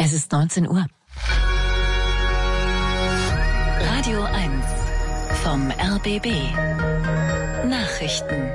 Es ist 19 Uhr. Radio 1 vom RBB. Nachrichten.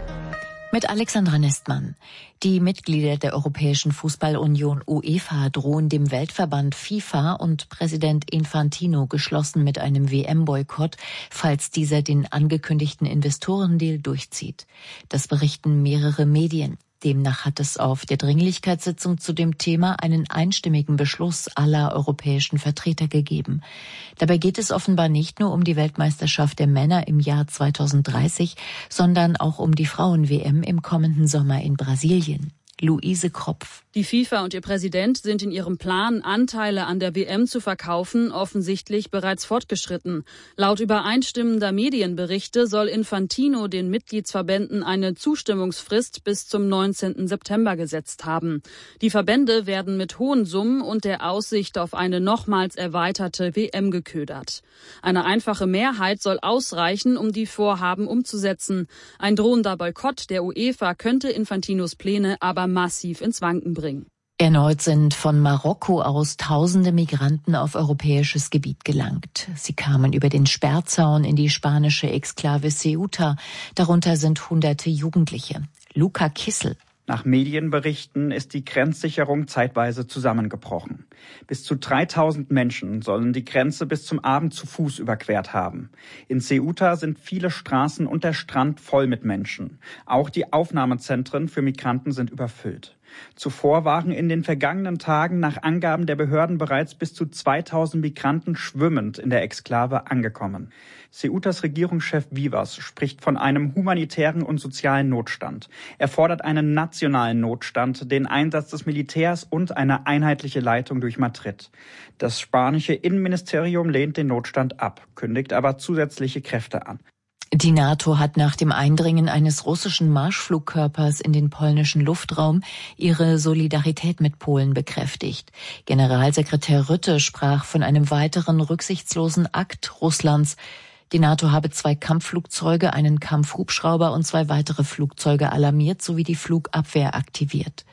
Mit Alexandra Nestmann. Die Mitglieder der Europäischen Fußballunion UEFA drohen dem Weltverband FIFA und Präsident Infantino geschlossen mit einem WM-Boykott, falls dieser den angekündigten Investorendeal durchzieht. Das berichten mehrere Medien. Demnach hat es auf der Dringlichkeitssitzung zu dem Thema einen einstimmigen Beschluss aller europäischen Vertreter gegeben. Dabei geht es offenbar nicht nur um die Weltmeisterschaft der Männer im Jahr 2030, sondern auch um die Frauen-WM im kommenden Sommer in Brasilien. Luise Kropf. Die FIFA und ihr Präsident sind in ihrem Plan, Anteile an der WM zu verkaufen, offensichtlich bereits fortgeschritten. Laut übereinstimmender Medienberichte soll Infantino den Mitgliedsverbänden eine Zustimmungsfrist bis zum 19. September gesetzt haben. Die Verbände werden mit hohen Summen und der Aussicht auf eine nochmals erweiterte WM geködert. Eine einfache Mehrheit soll ausreichen, um die Vorhaben umzusetzen. Ein drohender Boykott der UEFA könnte Infantinos Pläne aber massiv ins Wanken bringen. Erneut sind von Marokko aus tausende Migranten auf europäisches Gebiet gelangt. Sie kamen über den Sperrzaun in die spanische Exklave Ceuta. Darunter sind hunderte Jugendliche. Luca Kissel. Nach Medienberichten ist die Grenzsicherung zeitweise zusammengebrochen. Bis zu 3000 Menschen sollen die Grenze bis zum Abend zu Fuß überquert haben. In Ceuta sind viele Straßen und der Strand voll mit Menschen. Auch die Aufnahmezentren für Migranten sind überfüllt. Zuvor waren in den vergangenen Tagen nach Angaben der Behörden bereits bis zu 2000 Migranten schwimmend in der Exklave angekommen. Ceutas Regierungschef Vivas spricht von einem humanitären und sozialen Notstand. Er fordert einen nationalen Notstand, den Einsatz des Militärs und eine einheitliche Leitung durch Madrid. Das spanische Innenministerium lehnt den Notstand ab, kündigt aber zusätzliche Kräfte an. Die NATO hat nach dem Eindringen eines russischen Marschflugkörpers in den polnischen Luftraum ihre Solidarität mit Polen bekräftigt. Generalsekretär Rutte sprach von einem weiteren rücksichtslosen Akt Russlands. Die NATO habe 2 Kampfflugzeuge, einen Kampfhubschrauber und 2 weitere Flugzeuge alarmiert sowie die Flugabwehr aktiviert.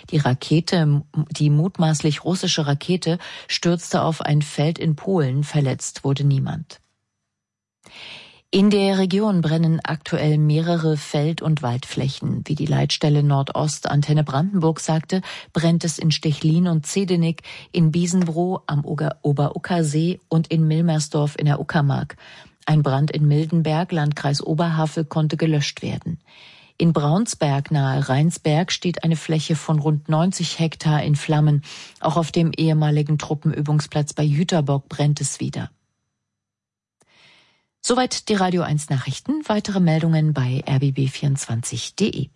Die mutmaßlich russische Rakete stürzte auf ein Feld in Polen, verletzt wurde niemand. In der Region brennen aktuell mehrere Feld- und Waldflächen. Wie die Leitstelle Nordost Antenne Brandenburg sagte, brennt es in Stechlin und Zedenik, in Biesenbroh am Oberuckersee und in Milmersdorf in der Uckermark. Ein Brand in Mildenberg, Landkreis Oberhavel, konnte gelöscht werden. In Braunsberg nahe Rheinsberg steht eine Fläche von rund 90 Hektar in Flammen. Auch auf dem ehemaligen Truppenübungsplatz bei Jüterbock brennt es wieder. Soweit die Radio 1 Nachrichten. Weitere Meldungen bei rbb24.de.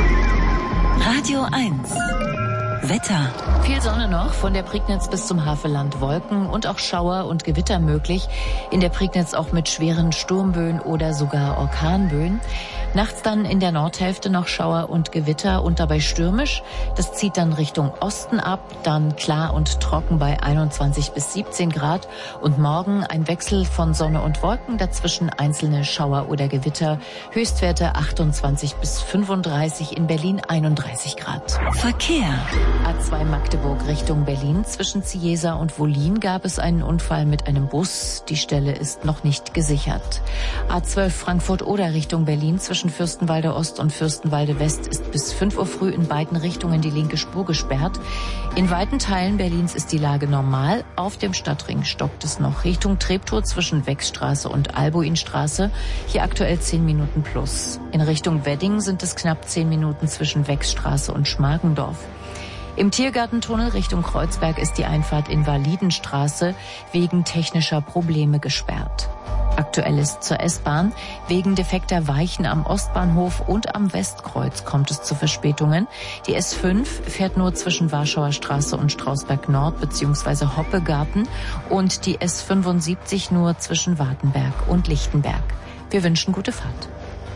Radio 1 Wetter. Viel Sonne noch, von der Prignitz bis zum Havelland Wolken und auch Schauer und Gewitter möglich. In der Prignitz auch mit schweren Sturmböen oder sogar Orkanböen. Nachts dann in der Nordhälfte noch Schauer und Gewitter und dabei stürmisch. Das zieht dann Richtung Osten ab, dann klar und trocken bei 21 bis 17 Grad. Und morgen ein Wechsel von Sonne und Wolken, dazwischen einzelne Schauer oder Gewitter. Höchstwerte 28 bis 35, in Berlin 31 Grad. Verkehr. A2 Magdeburg Richtung Berlin. Zwischen Ciesa und Wollin gab es einen Unfall mit einem Bus. Die Stelle ist noch nicht gesichert. A12 Frankfurt-Oder Richtung Berlin. Zwischen Fürstenwalde Ost und Fürstenwalde West ist bis 5 Uhr früh in beiden Richtungen die linke Spur gesperrt. In weiten Teilen Berlins ist die Lage normal. Auf dem Stadtring stockt es noch Richtung Treptow zwischen Wechsstraße und Albuinstraße. Hier aktuell 10 Minuten plus. In Richtung Wedding sind es knapp 10 Minuten zwischen Wechsstraße und Schmargendorf. Im Tiergartentunnel Richtung Kreuzberg ist die Einfahrt in Validenstraße wegen technischer Probleme gesperrt. Aktuell ist zur S-Bahn. Wegen defekter Weichen am Ostbahnhof und am Westkreuz kommt es zu Verspätungen. Die S5 fährt nur zwischen Warschauer Straße und Strausberg Nord bzw. Hoppegarten und die S75 nur zwischen Wartenberg und Lichtenberg. Wir wünschen gute Fahrt.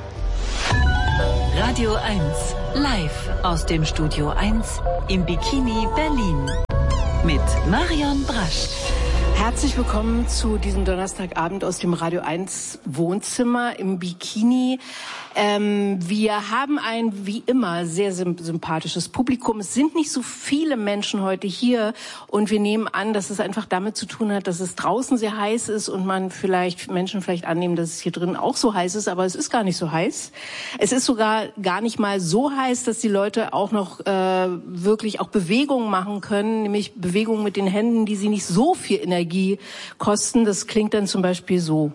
Radio 1 live aus dem Studio 1 im Bikini Berlin mit Marion Brasch. Herzlich willkommen zu diesem Donnerstagabend aus dem Radio 1 Wohnzimmer im Bikini. Wir haben ein, wie immer, sehr sympathisches Publikum. Es sind nicht so viele Menschen heute hier und wir nehmen an, dass es einfach damit zu tun hat, dass es draußen sehr heiß ist und Menschen vielleicht annehmen, dass es hier drin auch so heiß ist, aber es ist gar nicht so heiß. Es ist sogar gar nicht mal so heiß, dass die Leute auch noch wirklich auch Bewegungen machen können, nämlich Bewegungen mit den Händen, die sie nicht so viel Energie kosten. Das klingt dann zum Beispiel so.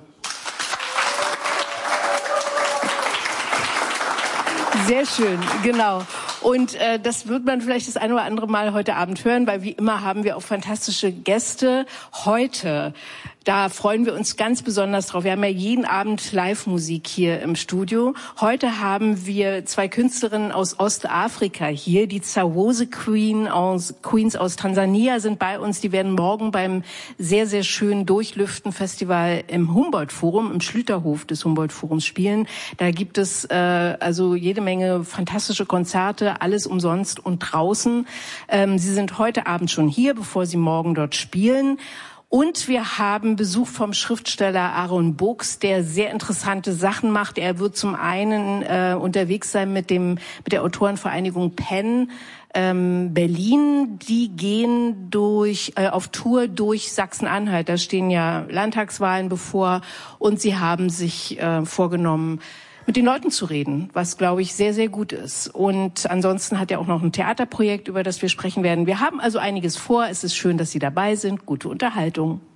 Sehr schön, genau. Und das wird man vielleicht das eine oder andere Mal heute Abend hören, weil wie immer haben wir auch fantastische Gäste. Heute, da freuen wir uns ganz besonders drauf. Wir haben ja jeden Abend Live-Musik hier im Studio. Heute haben wir 2 Künstlerinnen aus Ostafrika hier. Die Zawose Queens aus Tansania sind bei uns. Die werden morgen beim sehr, sehr schönen Durchlüften-Festival im Humboldt-Forum, im Schlüterhof des Humboldt-Forums spielen. Da gibt es also jede Menge fantastische Konzerte, alles umsonst und draußen. Sie sind heute Abend schon hier, bevor sie morgen dort spielen. Und wir haben Besuch vom Schriftsteller Aaron Books, der sehr interessante Sachen macht. Er wird zum einen unterwegs sein mit der Autorenvereinigung PEN Berlin. Die gehen auf Tour durch Sachsen-Anhalt. Da stehen ja Landtagswahlen bevor und sie haben sich vorgenommen, mit den Leuten zu reden, was, glaube ich, sehr, sehr gut ist. Und ansonsten hat er auch noch ein Theaterprojekt, über das wir sprechen werden. Wir haben also einiges vor. Es ist schön, dass Sie dabei sind. Gute Unterhaltung.